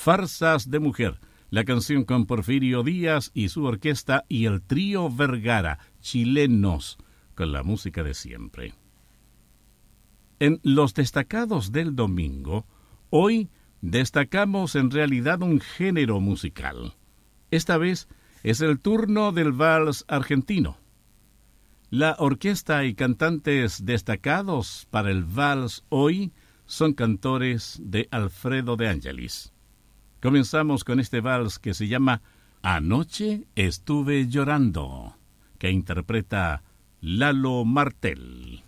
Farsas de Mujer, la canción con Porfirio Díaz y su orquesta y el trío Vergara, chilenos, con la música de siempre. En los destacados del domingo, hoy destacamos en realidad un género musical. Esta vez es el turno del vals argentino. La orquesta y cantantes destacados para el vals hoy son cantores de Alfredo de Angelis. Comenzamos con este vals que se llama Anoche estuve llorando, que interpreta Lalo Martel.